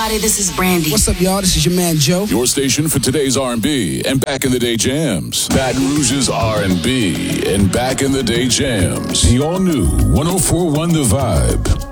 Hi, this is Brandy. What's up, y'all? This is your man, Joe. Your station for today's R&B and back in the day jams. Baton Rouge's R&B and back in the day jams. The all new 104.1 The Vibe.